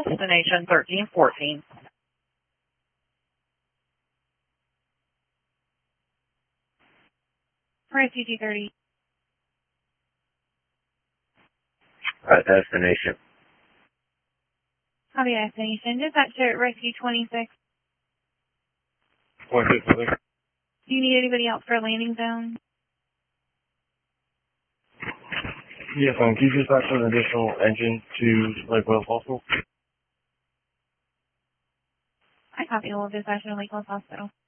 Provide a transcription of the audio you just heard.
destination 1314. Rescue 230. Destination. Copy destination. Dispatch to Rescue 26. 26, I think. Do you need anybody else for a landing zone? Yes, can you dispatch an additional engine to Lake Wales Hospital? I copy. We'll dispatch to Lake Wales Hospital.